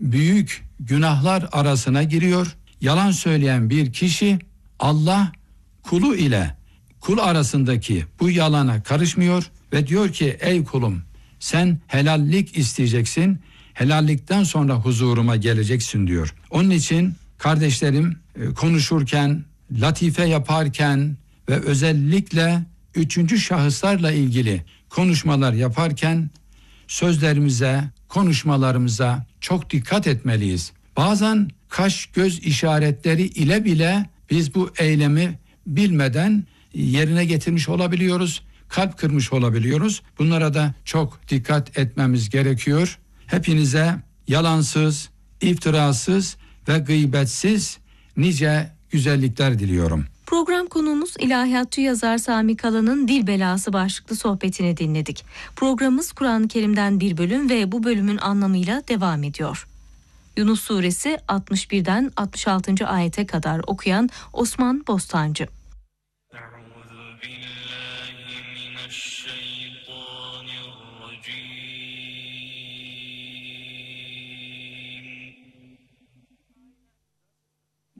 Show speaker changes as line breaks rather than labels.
büyük günahlar arasına giriyor. Yalan söyleyen bir kişi Allah kulu ile kul arasındaki bu yalana karışmıyor ve diyor ki ey kulum sen helallik isteyeceksin. Helallikten sonra huzuruma geleceksin diyor. Onun için kardeşlerim konuşurken, latife yaparken ve özellikle üçüncü şahıslarla ilgili konuşmalar yaparken sözlerimize, konuşmalarımıza çok dikkat etmeliyiz. Bazen kaş göz işaretleri ile bile biz bu eylemi bilmeden yerine getirmiş olabiliyoruz, kalp kırmış olabiliyoruz. Bunlara da çok dikkat etmemiz gerekiyor. Hepinize yalansız, iftirasız ve gıybetsiz nice güzellikler diliyorum.
Program konuğumuz ilahiyatçı yazar Sami Kala'nın Dil Belası başlıklı sohbetini dinledik. Programımız Kur'an-ı Kerim'den bir bölüm ve bu bölümün anlamıyla devam ediyor. Yunus Suresi 61'den 66. ayete kadar okuyan Osman Bostancı.